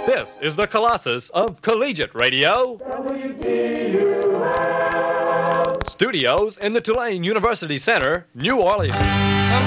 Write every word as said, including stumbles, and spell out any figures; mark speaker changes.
Speaker 1: This is the Colossus of Collegiate Radio.
Speaker 2: W D U L.
Speaker 1: Studios in the Tulane University Center, New Orleans.